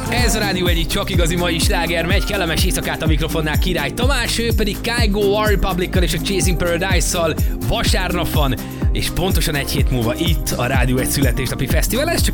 Ez a Rádió Egy csak igazi mai sláger, megy kellemes éjszakát a mikrofonnál Király Tamás, ő pedig Kygo, War Republic-kal és a Chasing Paradise-szal vasárnap van, és pontosan egy hét múlva itt a Rádió Egy születésnapi fesztivál. Ez csak